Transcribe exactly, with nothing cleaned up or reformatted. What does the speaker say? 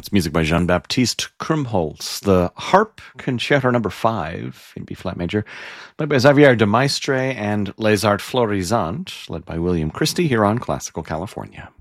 That's music by Jean-Baptiste Krumholtz. The Harp Concerto Number Five in B-flat major, led by Xavier de Maistre, and Les Arts Florisantes, led by William Christie, here on Classical California.